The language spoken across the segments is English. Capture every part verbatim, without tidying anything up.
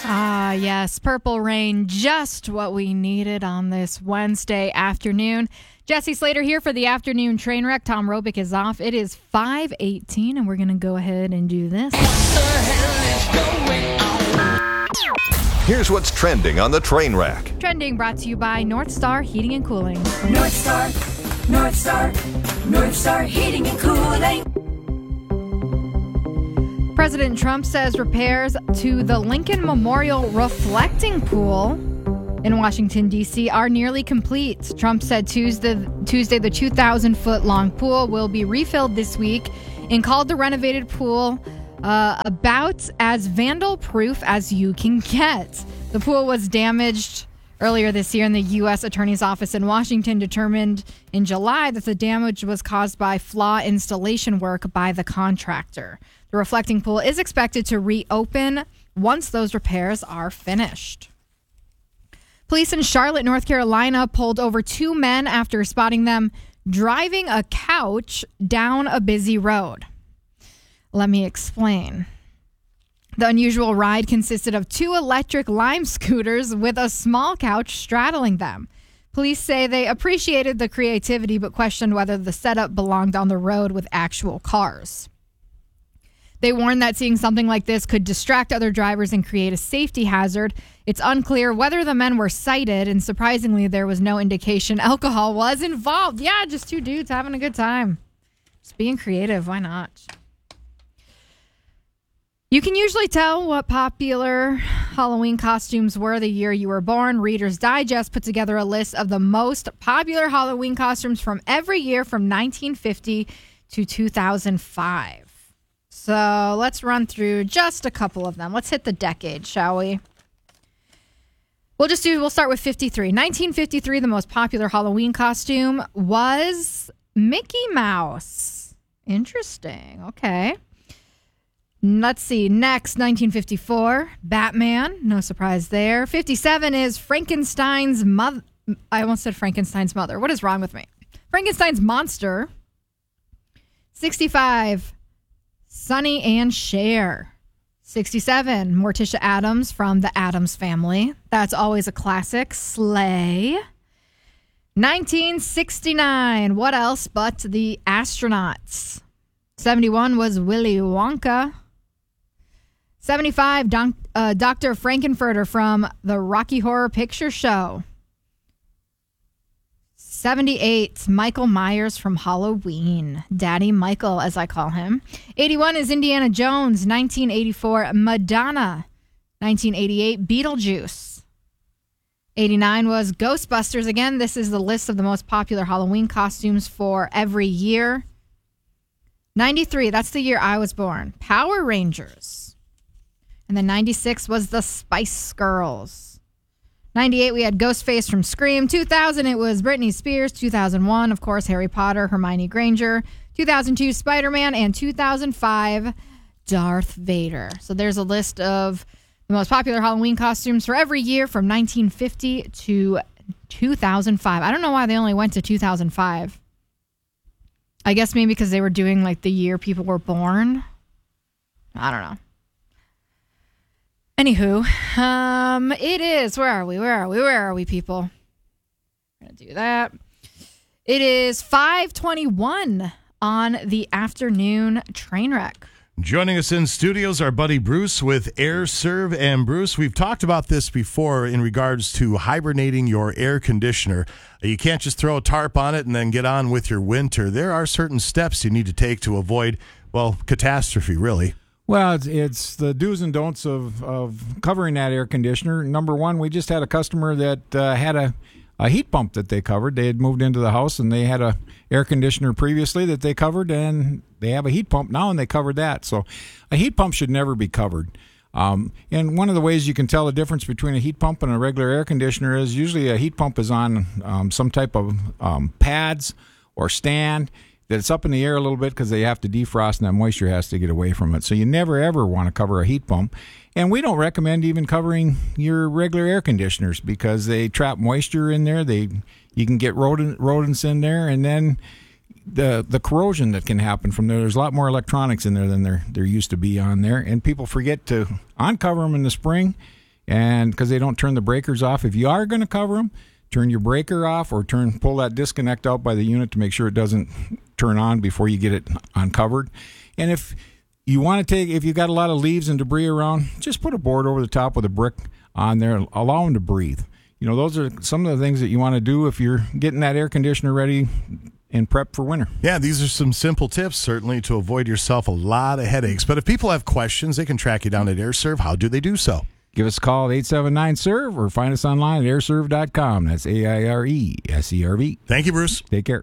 Ah, yes, Purple Rain, just what we needed on this Wednesday afternoon. Jesse Slater here for the afternoon train wreck. Tom Robick is off. It is five eighteen, and we're going to go ahead and do this. What the hell is going on? Here's what's trending on the train wreck. Trending brought to you by North Star Heating and Cooling. North Star, North Star, North Star Heating and Cooling. President Trump says repairs to the Lincoln Memorial reflecting pool in Washington, D C are nearly complete. Trump said Tuesday, Tuesday the two thousand foot long pool will be refilled this week and called the renovated pool uh, about as vandal-proof as you can get. The pool was damaged earlier this year, and the U S Attorney's Office in Washington determined in July that the damage was caused by flaw installation work by the contractor. The reflecting pool is expected to reopen once those repairs are finished. Police in Charlotte, North Carolina, pulled over two men after spotting them driving a couch down a busy road. Let me explain. The unusual ride consisted of two electric Lime scooters with a small couch straddling them. Police say they appreciated the creativity but questioned whether the setup belonged on the road with actual cars. They warned that seeing something like this could distract other drivers and create a safety hazard. It's unclear whether the men were cited, and surprisingly, there was no indication alcohol was involved. Yeah, just two dudes having a good time. Just being creative. Why not? You can usually tell what popular Halloween costumes were the year you were born. Reader's Digest put together a list of the most popular Halloween costumes from every year from nineteen fifty to two thousand five. So let's run through just a couple of them. Let's hit the decade, shall we? We'll just do, we'll start with fifty-three. nineteen fifty-three, the most popular Halloween costume was Mickey Mouse. Interesting. Okay. Let's see. Next, nineteen fifty-four, Batman. No surprise there. fifty-seven is Frankenstein's mother. I almost said Frankenstein's mother. What is wrong with me? Frankenstein's monster. sixty-five, Sonny and Cher. sixty-seven, Morticia Addams from the Addams Family. That's always a classic. Slay. nineteen sixty-nine, what else but the Astronauts? seventy-one was Willy Wonka. seventy-five, Don, uh, Doctor Frankenfurter from the Rocky Horror Picture Show. seventy-eight, Michael Myers from Halloween. Daddy Michael, as I call him. eighty-one is Indiana Jones. nineteen eighty-four, Madonna. nineteen eighty-eight, Beetlejuice. eighty-nine was Ghostbusters. Again, this is the list of the most popular Halloween costumes for every year. ninety-three, that's the year I was born. Power Rangers. And then ninety-six was the Spice Girls. ninety-eight, we had Ghostface from Scream. two thousand, it was Britney Spears. two thousand one, of course, Harry Potter, Hermione Granger. two thousand two, Spider-Man. And two thousand five, Darth Vader. So there's a list of the most popular Halloween costumes for every year from nineteen fifty to two thousand five. I don't know why they only went to two thousand five. I guess maybe because they were doing like the year people were born. I don't know. Anywho, um, it is, where are we? Where are we? Where are we, people? I'm going to do that. It is five twenty-one on the afternoon train wreck. Joining us in studios, our buddy Bruce with Air Serv. And Bruce, we've talked about this before in regards to hibernating your air conditioner. You can't just throw a tarp on it and then get on with your winter. There are certain steps you need to take to avoid, well, catastrophe, really. Well, it's, it's the do's and don'ts of, of covering that air conditioner. Number one, we just had a customer that uh, had a, a heat pump that they covered. They had moved into the house and they had a air conditioner previously that they covered, and they have a heat pump now and they covered that. So a heat pump should never be covered. Um, and one of the ways you can tell the difference between a heat pump and a regular air conditioner is usually a heat pump is on um, some type of um, pads or stand that's up in the air a little bit because they have to defrost and that moisture has to get away from it. So you never, ever want to cover a heat pump. And we don't recommend even covering your regular air conditioners because they trap moisture in there. They You can get rodent, rodents in there, and then the the corrosion that can happen from there. There's a lot more electronics in there than there, there used to be on there. And people forget to uncover them in the spring and because they don't turn the breakers off. If you are going to cover them, turn your breaker off or turn pull that disconnect out by the unit to make sure it doesn't turn on before you get it uncovered. And if you want to take, if you got a lot of leaves and debris around, just put a board over the top with a brick on there. Allow them to breathe. You know, those are some of the things that you want to do if you're getting that air conditioner ready and prep for winter. Yeah, these are some simple tips, certainly, to avoid yourself a lot of headaches. But if people have questions, they can track you down at AirServe. How do they do so? Give us a call at eight seven nine serve or find us online at air serve dot com. That's A I R E S E R V. Thank you, Bruce. Take care.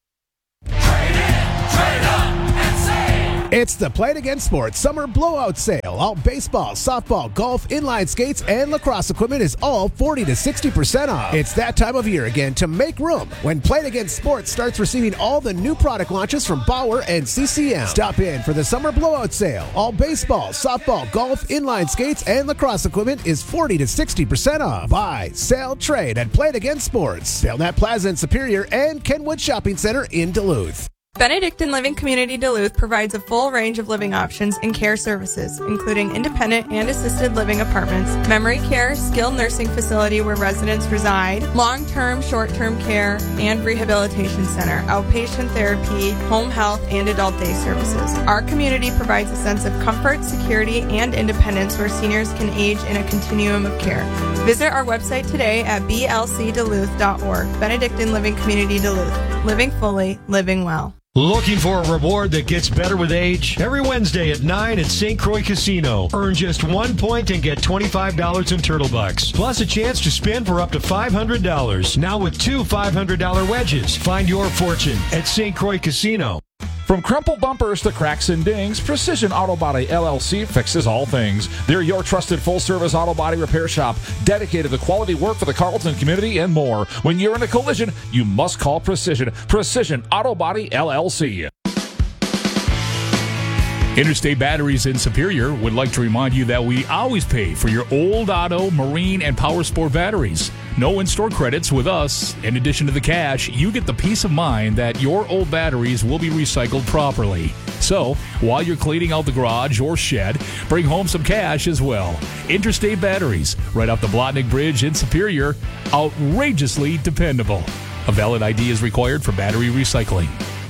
It's the Play It Again Sports Summer Blowout Sale. All baseball, softball, golf, inline skates, and lacrosse equipment is all forty to sixty percent off. It's that time of year again to make room when Play It Again Sports starts receiving all the new product launches from Bauer and C C M. Stop in for the Summer Blowout Sale. All baseball, softball, golf, inline skates, and lacrosse equipment is forty to sixty percent off. Buy, sell, trade at Play It Again Sports. Belknap Plaza in Superior and Kenwood Shopping Center in Duluth. Benedictine Living Community Duluth provides a full range of living options and care services, including independent and assisted living apartments, memory care, skilled nursing facility where residents reside, long-term, short-term care, and rehabilitation center, outpatient therapy, home health, and adult day services. Our community provides a sense of comfort, security, and independence where seniors can age in a continuum of care. Visit our website today at b l c duluth dot org. Benedictine Living Community Duluth. Living fully, living well. Looking for a reward that gets better with age? Every Wednesday at nine at Saint Croix Casino. Earn just one point and get twenty-five dollars in Turtle Bucks. Plus a chance to spin for up to five hundred dollars. Now with two five hundred dollars wedges. Find your fortune at Saint Croix Casino. From crumpled bumpers to cracks and dings, Precision Auto Body L L C fixes all things. They're your trusted full-service auto body repair shop, dedicated to quality work for the Carlton community and more. When you're in a collision, you must call Precision. Precision Auto Body L L C. Interstate Batteries in Superior would like to remind you that we always pay for your old auto, marine, and power sport batteries. No in-store credits with us. In addition to the cash, you get the peace of mind that your old batteries will be recycled properly. So, while you're cleaning out the garage or shed, bring home some cash as well. Interstate Batteries, right off the Blotnick Bridge in Superior. Outrageously dependable. A valid I D is required for battery recycling.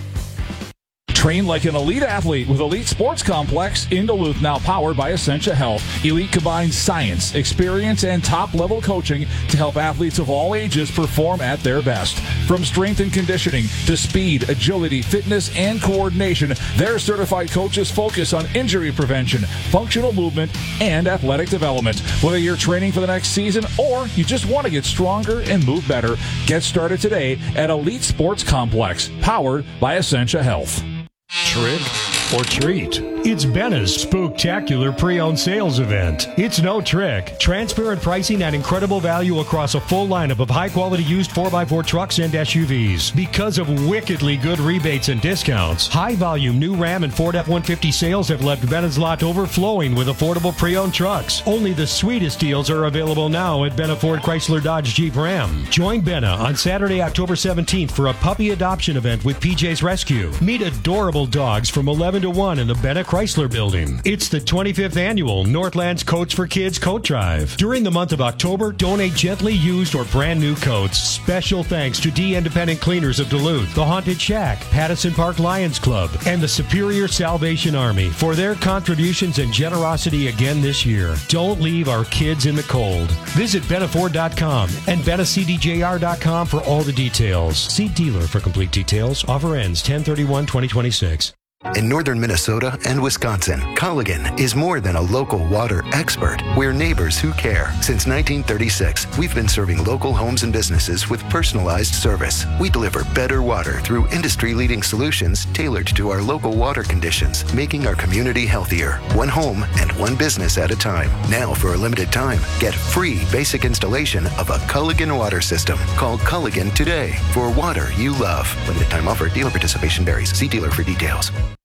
Train like an elite athlete with Elite Sports Complex in Duluth, now powered by Essentia Health. Elite combines science, experience, and top-level coaching to help athletes of all ages perform at their best. From strength and conditioning to speed, agility, fitness, and coordination, their certified coaches focus on injury prevention, functional movement, and athletic development. Whether you're training for the next season or you just want to get stronger and move better, get started today at Elite Sports Complex, powered by Essentia Health. Trick or treat? It's Benna's Spooktacular Pre-Owned Sales Event. It's no trick. Transparent pricing at incredible value across a full lineup of high-quality used four by four trucks and S U Vs. Because of wickedly good rebates and discounts, high-volume new Ram and Ford F one fifty sales have left Benna's lot overflowing with affordable pre-owned trucks. Only the sweetest deals are available now at Benna Ford Chrysler Dodge Jeep Ram. Join Benna on Saturday, October seventeenth for a puppy adoption event with P J's Rescue. Meet adorable dogs from eleven to one in the Benna Chrysler Building. It's the twenty-fifth annual Northlands Coats for Kids Coat Drive. During the month of October, donate gently used or brand new coats. Special thanks to D Independent Cleaners of Duluth, the Haunted Shack, Pattison Park Lions Club, and the Superior Salvation Army for their contributions and generosity again this year. Don't leave our kids in the cold. Visit Benna Ford dot com and Benna C D J R dot com for all the details. See dealer for complete details. Offer ends ten thirty-one twenty twenty-six. In northern Minnesota and Wisconsin, Culligan is more than a local water expert. We're neighbors who care. Since nineteen thirty-six, we've been serving local homes and businesses with personalized service. We deliver better water through industry-leading solutions tailored to our local water conditions, making our community healthier, one home and one business at a time. Now, for a limited time, get free basic installation of a Culligan water system. Call Culligan today for water you love. Limited time offer. Dealer participation varies. See dealer for details.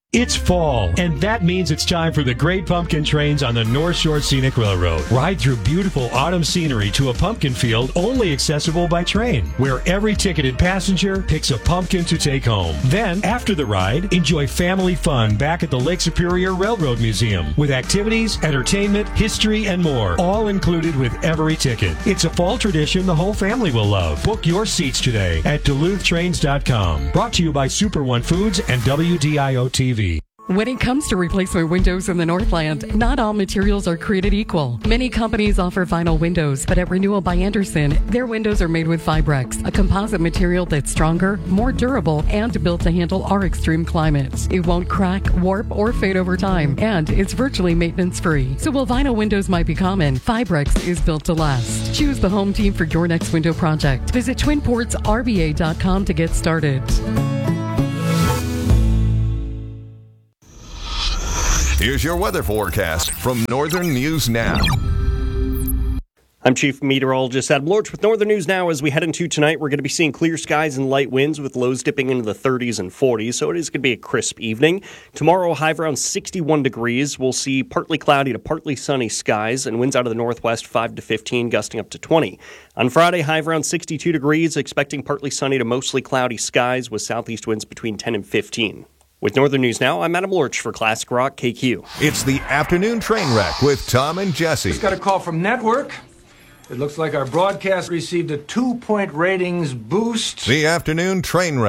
It's fall, and that means it's time for the Great Pumpkin Trains on the North Shore Scenic Railroad. Ride through beautiful autumn scenery to a pumpkin field only accessible by train, where every ticketed passenger picks a pumpkin to take home. Then, after the ride, enjoy family fun back at the Lake Superior Railroad Museum with activities, entertainment, history, and more, all included with every ticket. It's a fall tradition the whole family will love. Book your seats today at Duluth Trains dot com. Brought to you by Super One Foods and W D I O T V. When it comes to replacement windows in the Northland, not all materials are created equal. Many companies offer vinyl windows, but at Renewal by Andersen, their windows are made with Fibrex, a composite material that's stronger, more durable, and built to handle our extreme climates. It won't crack, warp, or fade over time, and it's virtually maintenance-free. So while vinyl windows might be common, Fibrex is built to last. Choose the home team for your next window project. Visit twin ports R B A dot com to get started. Here's your weather forecast from Northern News Now. I'm Chief Meteorologist Adam Lorch with Northern News Now. As we head into tonight, we're going to be seeing clear skies and light winds with lows dipping into the thirties and forties, so it is going to be a crisp evening. Tomorrow, high of around sixty-one degrees. We'll see partly cloudy to partly sunny skies and winds out of the northwest five to fifteen, gusting up to twenty. On Friday, high of around sixty-two degrees, expecting partly sunny to mostly cloudy skies with southeast winds between ten and fifteen. With Northern News Now, I'm Adam Lorch for Classic Rock K Q. It's the afternoon train wreck with Tom and Jesse. Just got a call from Network. It looks like our broadcast received a two-point ratings boost. The afternoon train wreck.